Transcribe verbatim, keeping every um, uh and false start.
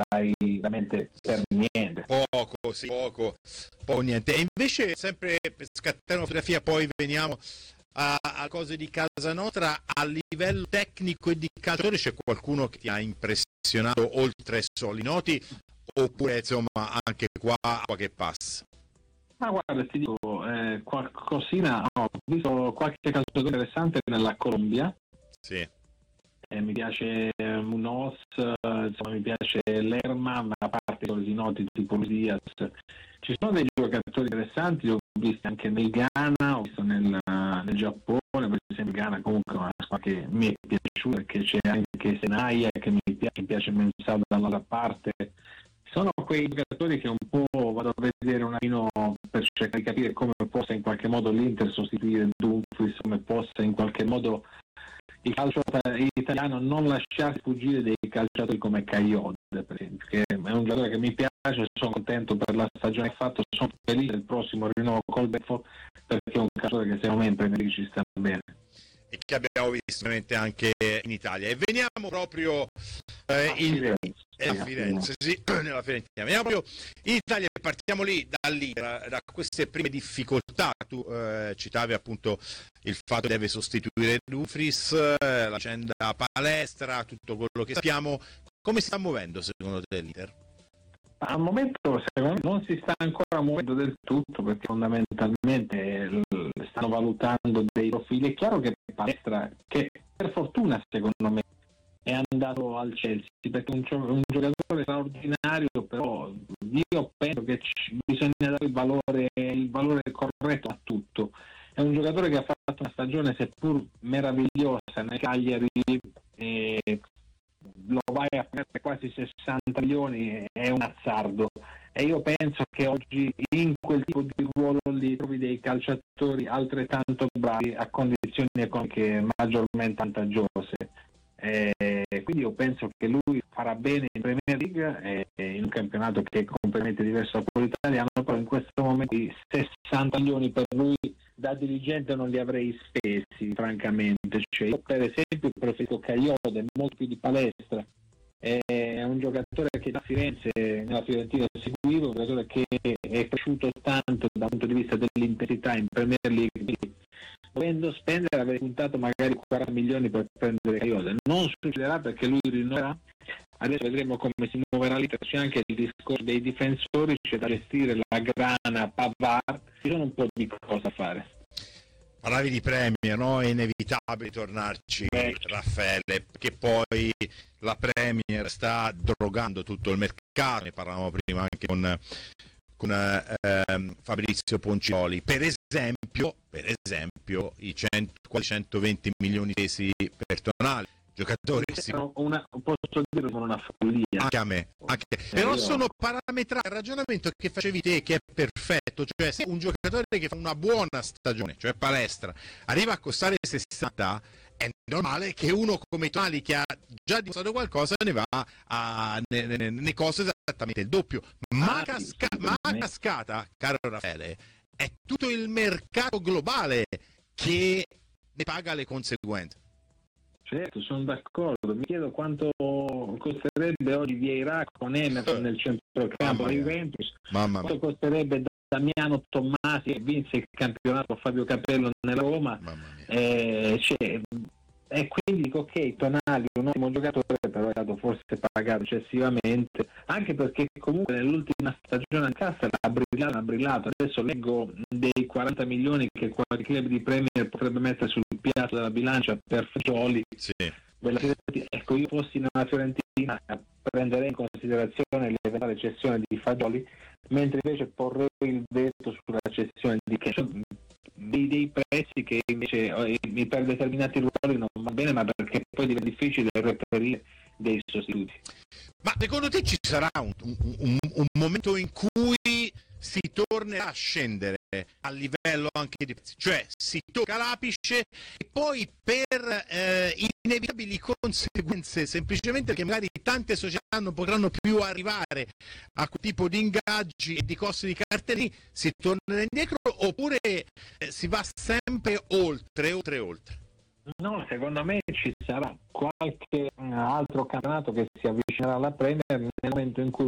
fai veramente per niente. Poco, sì, poco, poco niente. E invece, sempre per scattare una fotografia, poi veniamo a, a cose di casa nostra. A livello tecnico e di calciatore c'è qualcuno che ti ha impressionato oltre ai soli noti, oppure insomma anche qua acqua che passa? Ma guarda, ti dico, eh, qualcosina, ho visto qualche calciatore interessante nella Colombia. Sì. Eh, mi piace Munoz, eh, insomma, mi piace Lerma, ma a parte così noti tipo Diaz. Ci sono dei giocatori interessanti, li ho visti anche nel Ghana, ho visto nel, nel Giappone, per esempio il Ghana comunque è una squadra che mi è piaciuta, perché c'è anche Senaya che mi piace, mi piace Mensah dall'altra parte. Sono quei giocatori che un po' vado a vedere un attimo per cercare di capire come possa in qualche modo l'Inter sostituire Dumfries, come possa in qualche modo il calcio italiano non lasciarsi fuggire dei calciatori come Cagliode, per esempio, che è un giocatore che mi piace, sono contento per la stagione che ha fatto, sono felice del prossimo rinnovo col Bedford, perché è un calciatore che secondo me in Premier League ci sta bene. E che abbiamo visto ovviamente anche in Italia. E veniamo proprio eh, a in, Firenze, eh, a Firenze, sì, nella Fiorentina. Veniamo proprio in Italia e partiamo lì, da lì, da, da queste prime difficoltà. Tu eh, citavi appunto il fatto che deve sostituire Dumfries, eh, la vicenda palestra, tutto quello che sappiamo. Come si sta muovendo secondo te l'Inter? Al momento secondo me non si sta ancora muovendo del tutto, perché fondamentalmente stanno valutando dei profili. È chiaro che Palestra, che per fortuna secondo me è andato al Chelsea, perché è un, un giocatore straordinario, però io penso che c- bisogna dare il valore, il valore corretto a tutto. È un giocatore che ha fatto una stagione seppur meravigliosa nel Cagliari, e lo vai a pagare quasi sessanta milioni, è un azzardo, e io penso che oggi in quel tipo di ruolo lì trovi dei calciatori altrettanto bravi a condizioni economiche maggiormente vantaggiose, eh, quindi io penso che lui farà bene in Premier League, eh, in un campionato che è completamente diverso da quello italiano, però in questo momento i sessanta milioni per lui da dirigente non li avrei spesi francamente. Cioè, io per esempio preferisco Cagliode molto più di Palestra, è un giocatore che da Firenze, nella Fiorentina seguivo, un giocatore che è cresciuto tanto dal punto di vista dell'intensità in Premier League, quindi dovendo spendere avrei puntato magari quaranta milioni per prendere Cagliode. Non succederà perché lui rinnoverà. Adesso vedremo come si muoverà l'Inter. C'è anche il discorso dei difensori, c'è da gestire la grana Pavard, ci sono un po' di cose da fare. Parlavi di Premier, no? È inevitabile tornarci, Beh. Raffaele, perché poi la Premier sta drogando tutto il mercato, ne parlavamo prima anche con, con eh, Fabrizio Poncioli. Per esempio, per esempio i cento, quasi centoventi milioni spesi per Tonali, giocatori si... una, posso dire sono una follia. Anche a me, anche... però sono parametrati al ragionamento che facevi te, che è perfetto, cioè se un giocatore che fa una buona stagione, cioè Palestra, arriva a costare sessanta, è normale che uno come Tonali, che ha già dimostrato qualcosa, ne va a ne, ne, ne costa esattamente il doppio. Ma, ah, casca... sì, ma cascata, caro Raffaele, è tutto il mercato globale che ne paga le conseguenze. Certo, sono d'accordo. Mi chiedo quanto costerebbe oggi Vieira con Emerson nel centrocampo la Juventus, Mamma quanto mia. costerebbe Damiano Tommasi che vinse il campionato Fabio Capello nella Roma, eh, cioè, e quindi dico ok, Tonali un ottimo giocatore, però è stato forse pagato eccessivamente, anche perché comunque nell'ultima stagione in cassa ha brillato, ha brillato. Adesso leggo dei quaranta milioni che qualche club di Premier potrebbe mettere sul piatto della bilancia per Fagioli. Sì. Ecco, io fossi nella Fiorentina prenderei in considerazione l'eventuale cessione di Fagioli, mentre invece porrei il veto sulla cessione di Kesha, dei, dei prezzi che invece eh, per determinati ruoli non va bene, ma perché poi diventa difficile reperire dei sostituti. Ma secondo te ci sarà un, un, un momento in cui si tornerà a scendere a livello anche di prezzi, cioè si tocca l'apice e poi per eh, inevitabili conseguenze, semplicemente perché magari tante società non potranno più arrivare a quel tipo di ingaggi e di costi di cartellini, si tornerà indietro, oppure eh, si va sempre oltre, oltre, oltre? No, secondo me ci sarà qualche altro campionato che si avvicinerà alla Premier nel momento in cui